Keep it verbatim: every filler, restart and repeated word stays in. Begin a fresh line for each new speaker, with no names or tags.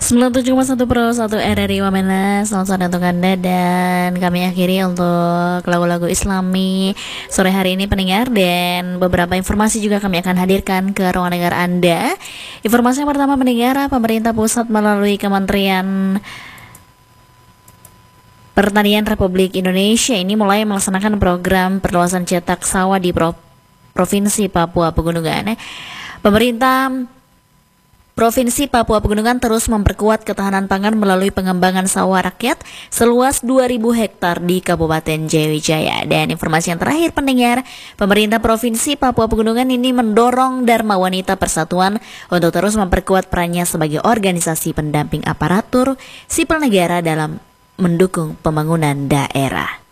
sembilan puluh tujuh koma satu Pro satu R R I Wamena. Selamat sore untuk Anda, dan kami akhiri untuk lagu-lagu Islami sore hari ini pendengar, dan beberapa informasi juga kami akan hadirkan ke ruang dengar Anda. Informasi yang pertama pendengar, pemerintah pusat melalui Kementerian Pertanian Republik Indonesia ini mulai melaksanakan program perluasan cetak sawah di Pro Provinsi Papua Pegunungan. Pemerintah Provinsi Papua Pegunungan terus memperkuat ketahanan pangan melalui pengembangan sawah rakyat seluas dua ribu hektar di Kabupaten Jayawijaya. Dan informasi yang terakhir pendengar, pemerintah Provinsi Papua Pegunungan ini mendorong Dharma Wanita Persatuan untuk terus memperkuat perannya sebagai organisasi pendamping aparatur sipil negara dalam mendukung pembangunan daerah.